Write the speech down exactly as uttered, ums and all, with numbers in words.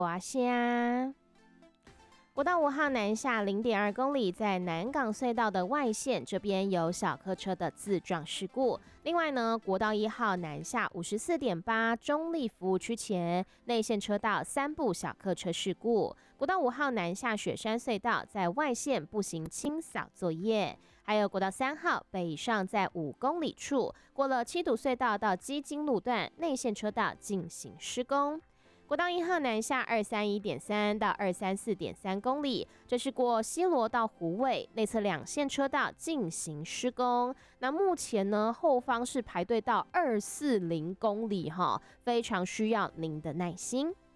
哇虾。国道五号南下 零点二公里，在南港隧道的外线这边有小客车的自撞事故。另外呢，国道一号南下 五十四点八 中立服务区前内线车道三部小客车事故。国道五号南下雪山隧道在外线步行清扫作业。还有国道三号北上在五公里处过了七堵隧道到基金路段内线车道进行施工。国道一号南下 二三一点三 到 二三四点三 公里，这是过西螺到湖尾内侧两线车道进行施工。那目前呢，后方是排队到二四零公里哈，非常需要您的耐心。